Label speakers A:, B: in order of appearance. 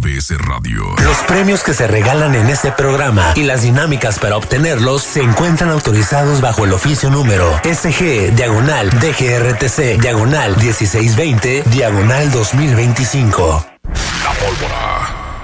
A: MBS Radio.
B: Los premios que se regalan en este programa y las dinámicas para obtenerlos se encuentran autorizados bajo el oficio número SG/DGRTC/1620/2025.